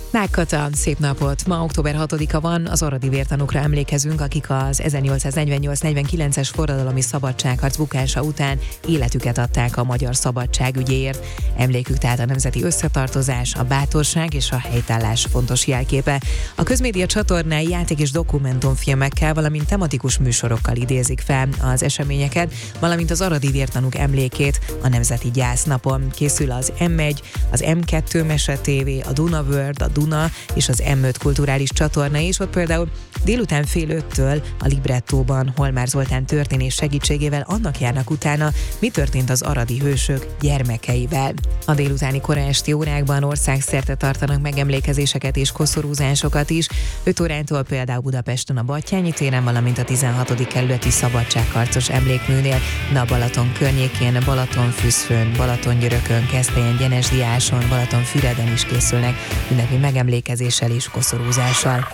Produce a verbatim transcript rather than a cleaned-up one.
Nákkata, szép napot! Ma október hatodika van, az aradi vértanúkra emlékezünk, akik az ezernyolcszáznegyvennyolc negyvenkilences forradalmi szabadságharc bukása után életüket adták a magyar szabadság ügyéért. Emlékük tehát a nemzeti összetartozás, a bátorság és a helytállás fontos jelképe. A közmédia csatornái játék- és dokumentumfilmekkel, valamint tematikus műsorokkal idézik fel az eseményeket, valamint az aradi vértanúk emlékét a Nemzeti Gyásznapon. Készül az em egy, az em kettő Mese té vé, a Duna World, a Duna és az em öt kulturális csatorna is, ott például délután fél öttől a Librettóban Holmár Zoltán történész segítségével annak járnak utána, mi történt az aradi hősök gyermekeivel. A délutáni kora esti órákban országszerte tartanak megemlékezéseket és koszorúzásokat is, öt órától például Budapesten a Batthyány téren, valamint a tizenhatodik kerületi szabadságharcos emlékműnél, de a Balaton környékén, Balatonfüszfön, Balatongyörökön, Keszthelyen, Gyenesdiáson, Balatonfüreden is készülnek ünnepi megemlékezéssel és koszorúzással.